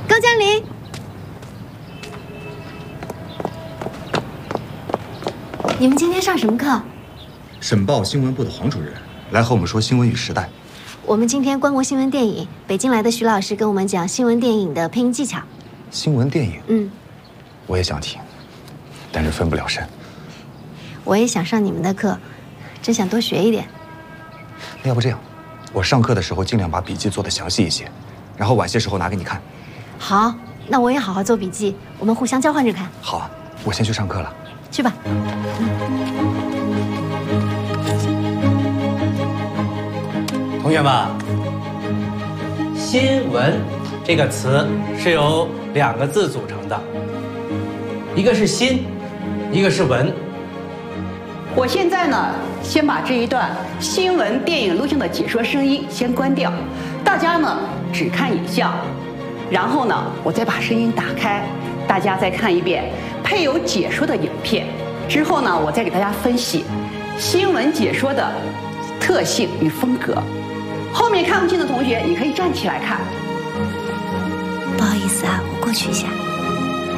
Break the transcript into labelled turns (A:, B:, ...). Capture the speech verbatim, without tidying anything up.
A: 高嘉玲，你们今天上什么课？
B: 省报新闻部的黄主任来和我们说新闻与时代。
A: 我们今天观摩新闻电影，北京来的徐老师跟我们讲新闻电影的配音技巧。
B: 新闻电影，
A: 嗯，
B: 我也想听，但是分不了身。
A: 我也想上你们的课，真想多学一点。
B: 那要不这样，我上课的时候尽量把笔记做得详细一些，然后晚些时候拿给你看。
A: 好，那我也好好做笔记，我们互相交换着看。
B: 好啊，我先去上课了。
A: 去吧。
C: 同学们，新闻这个词是由两个字组成的，一个是新，一个是闻。
D: 我现在呢，先把这一段新闻电影录像的解说声音先关掉，大家呢只看影像，然后呢，我再把声音打开，大家再看一遍配有解说的影片。之后呢，我再给大家分析新闻解说的特性与风格。后面看不清的同学，你可以站起来看。
A: 不好意思啊，我过去一下。